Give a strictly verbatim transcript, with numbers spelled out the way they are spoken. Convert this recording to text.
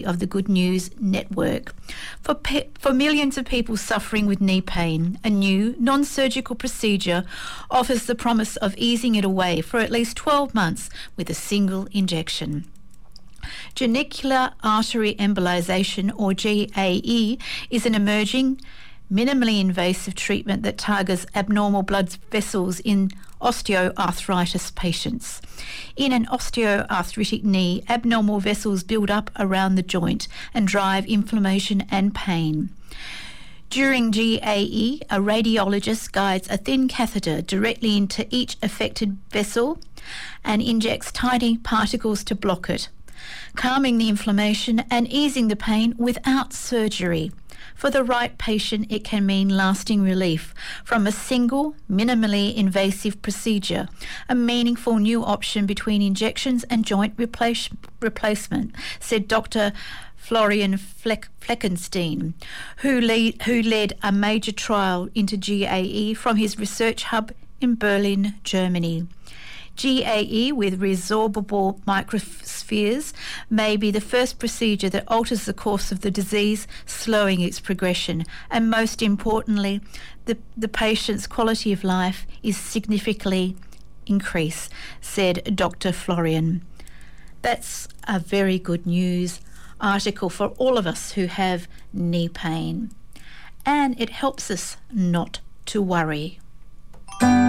of the Good News Network. For, pe- for millions of people suffering with knee pain, a new non-surgical procedure offers the promise of easing it away for at least twelve months with a single injection. Genicular artery embolization, or G A E, is an emerging, minimally invasive treatment that targets abnormal blood vessels in osteoarthritis patients. In an osteoarthritic knee, abnormal vessels build up around the joint and drive inflammation and pain. During G A E, a radiologist guides a thin catheter directly into each affected vessel and injects tiny particles to block it, calming the inflammation and easing the pain without surgery. For the right patient, it can mean lasting relief from a single, minimally invasive procedure, a meaningful new option between injections and joint replace- replacement, said Doctor Florian Fleck- Fleckenstein, who, lead, who led a major trial into G A E from his research hub in Berlin, Germany. G A E with resorbable microspheres may be the first procedure that alters the course of the disease, slowing its progression, and most importantly, the, the patient's quality of life is significantly increased, said Doctor Florian. That's a very good news article for all of us who have knee pain, and it helps us not to worry.